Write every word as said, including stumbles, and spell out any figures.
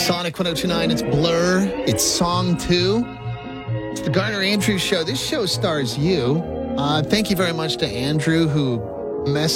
Sonic one oh two point nine, it's Blur. It's Song two. It's the Garner Andrews Show. This show stars you. Uh, thank you very much to Andrew, who messaged